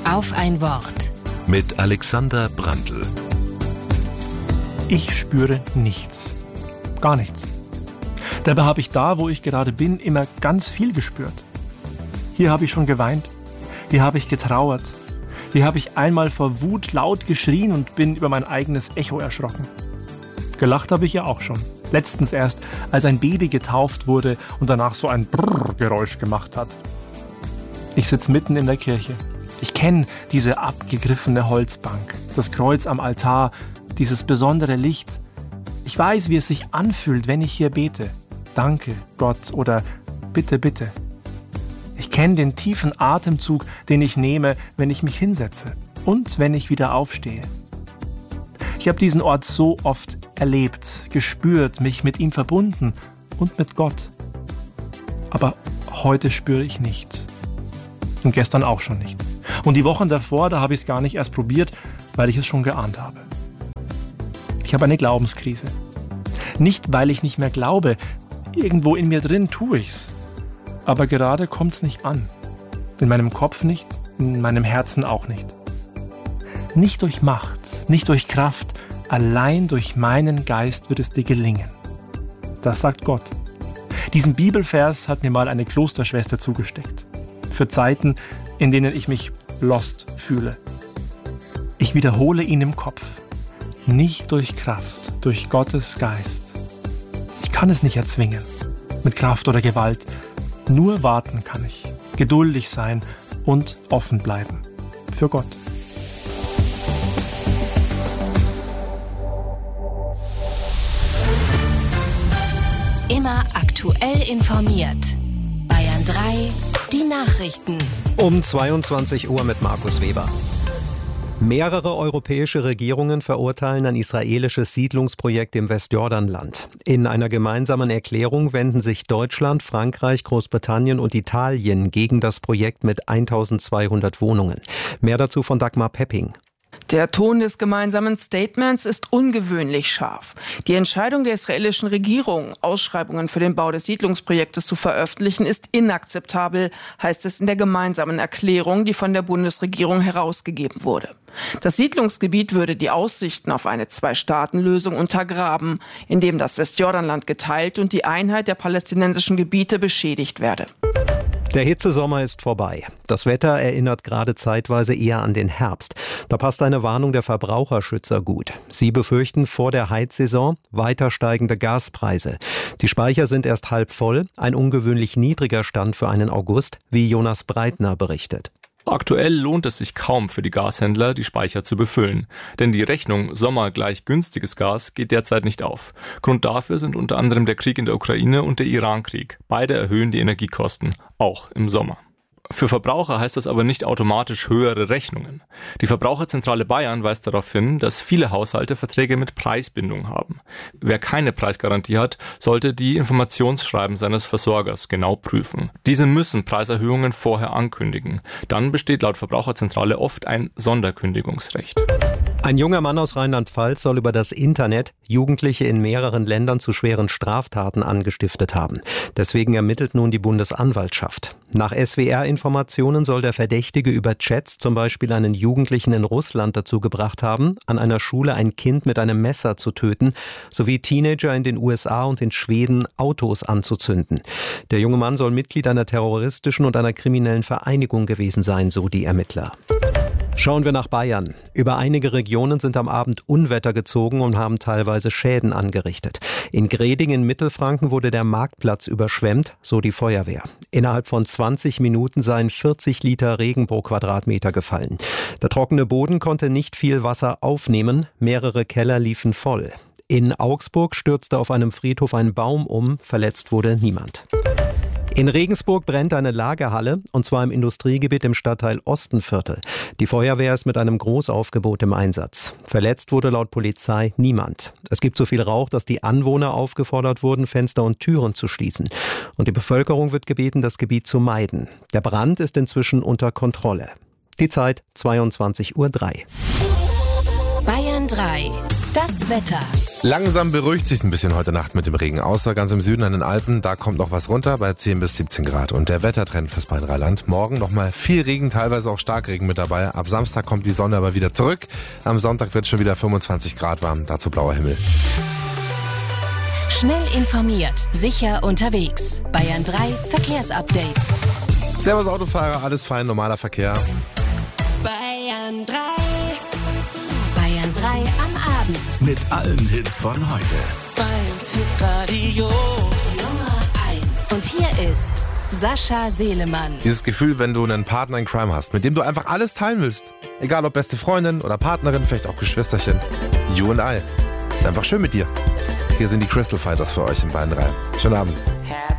Auf ein Wort. Mit Alexander Brandl. Ich spüre nichts. Gar nichts. Dabei habe ich da, wo ich gerade bin, immer ganz viel gespürt. Hier habe ich schon geweint. Hier habe ich getrauert. Hier habe ich einmal vor Wut laut geschrien und bin über mein eigenes Echo erschrocken. Gelacht habe ich ja auch schon. Letztens erst, als ein Baby getauft wurde und danach so ein Brrr-Geräusch gemacht hat. Ich sitze mitten in der Kirche. Ich kenne diese abgegriffene Holzbank, das Kreuz am Altar, dieses besondere Licht. Ich weiß, wie es sich anfühlt, wenn ich hier bete. Danke, Gott, oder bitte, bitte. Ich kenne den tiefen Atemzug, den ich nehme, wenn ich mich hinsetze und wenn ich wieder aufstehe. Ich habe diesen Ort so oft erlebt, gespürt, mich mit ihm verbunden und mit Gott. Aber heute spüre ich nichts. Und gestern auch schon nicht. Und die Wochen davor, da habe ich es gar nicht erst probiert, weil ich es schon geahnt habe. Ich habe eine Glaubenskrise. Nicht, weil ich nicht mehr glaube. Irgendwo in mir drin tue ich's. Aber gerade kommt es nicht an. In meinem Kopf nicht, in meinem Herzen auch nicht. Nicht durch Macht, nicht durch Kraft, allein durch meinen Geist wird es dir gelingen. Das sagt Gott. Diesen Bibelvers hat mir mal eine Klosterschwester zugesteckt. Für Zeiten, in denen ich mich lost fühle. Ich wiederhole ihn im Kopf. Nicht durch Kraft, durch Gottes Geist. Ich kann es nicht erzwingen, mit Kraft oder Gewalt. Nur warten kann ich, geduldig sein und offen bleiben. Für Gott. Immer aktuell informiert. Bayern 3, die Nachrichten. Um 22 Uhr mit Markus Weber. Mehrere europäische Regierungen verurteilen ein israelisches Siedlungsprojekt im Westjordanland. In einer gemeinsamen Erklärung wenden sich Deutschland, Frankreich, Großbritannien und Italien gegen das Projekt mit 1200 Wohnungen. Mehr dazu von Dagmar Pepping. Der Ton des gemeinsamen Statements ist ungewöhnlich scharf. Die Entscheidung der israelischen Regierung, Ausschreibungen für den Bau des Siedlungsprojektes zu veröffentlichen, ist inakzeptabel, heißt es in der gemeinsamen Erklärung, die von der Bundesregierung herausgegeben wurde. Das Siedlungsgebiet würde die Aussichten auf eine Zwei-Staaten-Lösung untergraben, indem das Westjordanland geteilt und die Einheit der palästinensischen Gebiete beschädigt werde. Der Hitzesommer ist vorbei. Das Wetter erinnert gerade zeitweise eher an den Herbst. Da passt eine Warnung der Verbraucherschützer gut. Sie befürchten vor der Heizsaison weiter steigende Gaspreise. Die Speicher sind erst halb voll, ein ungewöhnlich niedriger Stand für einen August, wie Jonas Breitner berichtet. Aktuell lohnt es sich kaum für die Gashändler, die Speicher zu befüllen. Denn die Rechnung Sommer gleich günstiges Gas geht derzeit nicht auf. Grund dafür sind unter anderem der Krieg in der Ukraine und der Irankrieg. Beide erhöhen die Energiekosten, auch im Sommer. Für Verbraucher heißt das aber nicht automatisch höhere Rechnungen. Die Verbraucherzentrale Bayern weist darauf hin, dass viele Haushalte Verträge mit Preisbindung haben. Wer keine Preisgarantie hat, sollte die Informationsschreiben seines Versorgers genau prüfen. Diese müssen Preiserhöhungen vorher ankündigen. Dann besteht laut Verbraucherzentrale oft ein Sonderkündigungsrecht. Ein junger Mann aus Rheinland-Pfalz soll über das Internet Jugendliche in mehreren Ländern zu schweren Straftaten angestiftet haben. Deswegen ermittelt nun die Bundesanwaltschaft. Nach SWR-Informationen soll der Verdächtige über Chats zum Beispiel einen Jugendlichen in Russland dazu gebracht haben, an einer Schule ein Kind mit einem Messer zu töten, sowie Teenager in den USA und in Schweden Autos anzuzünden. Der junge Mann soll Mitglied einer terroristischen und einer kriminellen Vereinigung gewesen sein, so die Ermittler. Schauen wir nach Bayern. Über einige Regionen sind am Abend Unwetter gezogen und haben teilweise Schäden angerichtet. In Greding in Mittelfranken wurde der Marktplatz überschwemmt, so die Feuerwehr. Innerhalb von 20 Minuten seien 40 Liter Regen pro Quadratmeter gefallen. Der trockene Boden konnte nicht viel Wasser aufnehmen, mehrere Keller liefen voll. In Augsburg stürzte auf einem Friedhof ein Baum um, verletzt wurde niemand. In Regensburg brennt eine Lagerhalle, und zwar im Industriegebiet im Stadtteil Ostenviertel. Die Feuerwehr ist mit einem Großaufgebot im Einsatz. Verletzt wurde laut Polizei niemand. Es gibt so viel Rauch, dass die Anwohner aufgefordert wurden, Fenster und Türen zu schließen. Und die Bevölkerung wird gebeten, das Gebiet zu meiden. Der Brand ist inzwischen unter Kontrolle. Die Zeit 22:03 Uhr. Bayern 3. Das Wetter. Langsam beruhigt sich ein bisschen heute Nacht mit dem Regen. Außer ganz im Süden an den Alpen, da kommt noch was runter bei 10 bis 17 Grad. Und der Wettertrend fürs Rheinland. Morgen nochmal viel Regen, teilweise auch Starkregen mit dabei. Ab Samstag kommt die Sonne aber wieder zurück. Am Sonntag wird es schon wieder 25 Grad warm. Dazu blauer Himmel. Schnell informiert, sicher unterwegs. Bayern 3 Verkehrsupdate. Servus Autofahrer, alles fein, normaler Verkehr. Bayern 3. Bayern 3 am Abend. Mit allen Hits von heute. Bayerns Hitradio Nummer 1. Und hier ist Sascha Selemann. Dieses Gefühl, wenn du einen Partner in Crime hast, mit dem du einfach alles teilen willst. Egal ob beste Freundin oder Partnerin, vielleicht auch Geschwisterchen. You and I. Ist einfach schön mit dir. Hier sind die Crystal Fighters für euch in Bayern 3. Schönen Abend.